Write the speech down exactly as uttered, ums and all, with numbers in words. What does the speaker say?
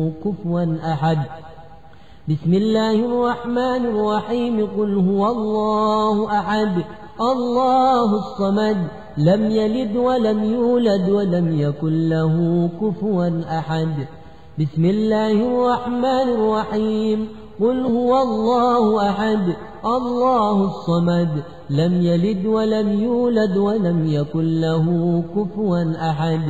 كفوا أحد. بسم الله الرحمن الرحيم. قل هو الله أحد الله الصمد لم يلد ولم يولد ولم يكن له كفوا أحد. بسم الله الرحمن الرحيم. قل هو الله أحد الله الصمد لم يلد ولم يولد ولم يكن له كفوا أحد.